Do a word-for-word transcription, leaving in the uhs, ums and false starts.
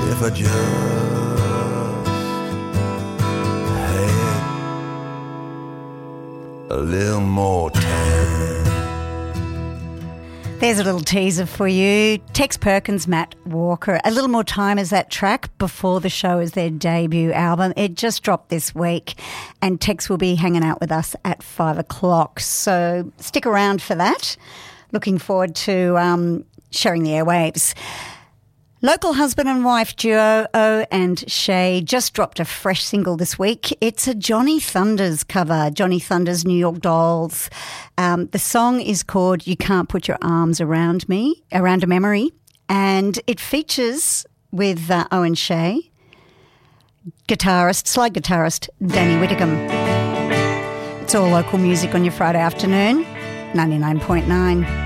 if I just had a little more time. There's a little teaser for you. Tex Perkins, Matt Walker. A Little More Time is that track. Before the Show is their debut album. It just dropped this week and Tex will be hanging out with us at five o'clock. So stick around for that. Looking forward to um, sharing the airwaves. Local husband and wife duo O and Shay just dropped a fresh single this week. It's a Johnny Thunders cover, Johnny Thunders' New York Dolls. Um, the song is called You Can't Put Your Arms Around Me, Around a Memory, and it features with uh, O and Shay, guitarist, slide guitarist Danny Whittingham. It's all local music on your Friday afternoon, ninety-nine point nine.